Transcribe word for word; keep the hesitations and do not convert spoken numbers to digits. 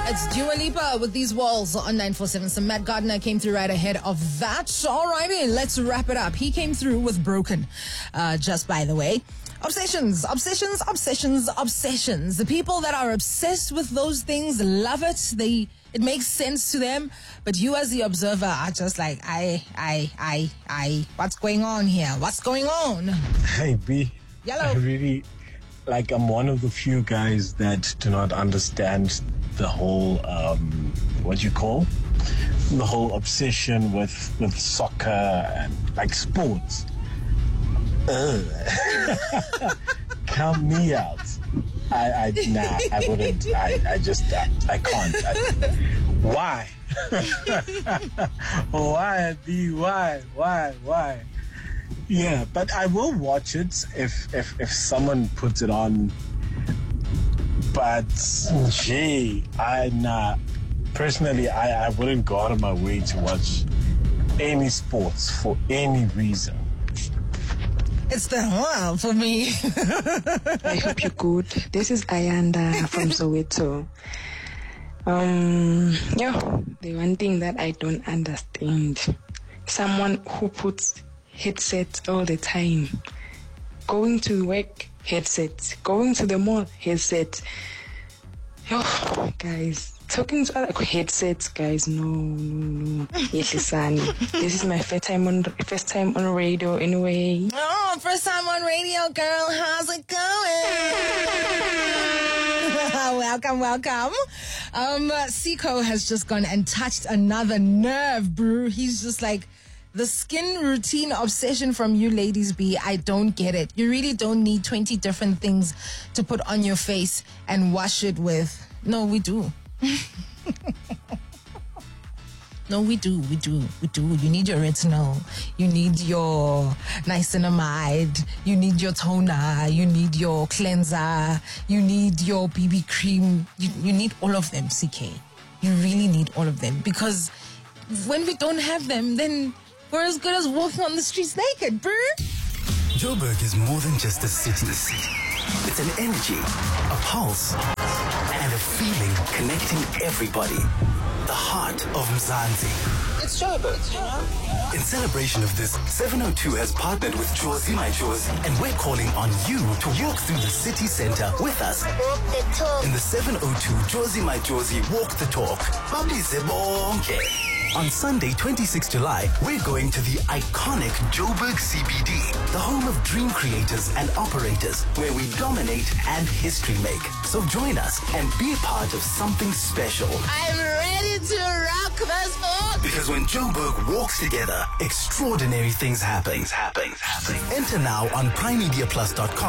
It's Dua Lipa with These Walls on nine four seven. So Matt Gardner came through right ahead of that. Alrighty, let's wrap it up. He came through with Broken, uh, just by the way. Obsessions, obsessions, obsessions, obsessions. The people that are obsessed with those things love it. They, it makes sense to them. But you as the observer are just like, I, I, I, I, what's going on here? What's going on? Hey, B. Yellow. I really, like, I'm one of the few guys that do not understand the whole, um, what you call, the whole obsession with, with soccer and, like, sports. Ugh. Count me out. I, I, nah, I wouldn't. I, I just, I, I can't. I, why? Why, B? Why? Why? Why? Yeah, but I will watch it if, if, if someone puts it on. But, gee, I, nah. Personally, I, I wouldn't go out of my way to watch any sports for any reason. It's the wow for me. I hope you're good. This is Ayanda from Soweto. Um, yeah, the one thing that I don't understand, someone who puts headsets all the time, going to work, headsets, going to the mall, headsets. Oh, guys, talking to other headsets, guys. No, no, no. Yes, this is my first time on first time on radio. Anyway. Oh, first time on radio, girl. How's it going? welcome, welcome. Um, Siko has just gone and touched another nerve, bro. He's just like, the skin routine obsession from you ladies, B, I don't get it. You really don't need twenty different things to put on your face and wash it with. No, we do. No, we do, we do, we do. You need your retinol. You need your niacinamide. You need your toner. You need your cleanser. You need your B B cream. You, you need all of them, C K. You really need all of them. Because when we don't have them, then we're as good as walking on the streets naked, bro. Joburg is more than just a city. It's an energy, a pulse, and a feeling connecting everybody. The heart of Mzansi. It's Joburg. In celebration of this, seven oh two has partnered with Jozi My Jozi, and we're calling on you to walk through the city center with us. Walk the talk. In the seven oh two Jozi My Jozi Walk the Talk. Babize bonke. On Sunday, twenty-sixth of July, we're going to the iconic Joburg C B D, the home of dream creators and operators, where we dominate and history make. So join us and be a part of something special. I'm ready to rock this book. Because when Joburg walks together, extraordinary things happen. Things happen. Happen. Enter now on prime media plus dot com.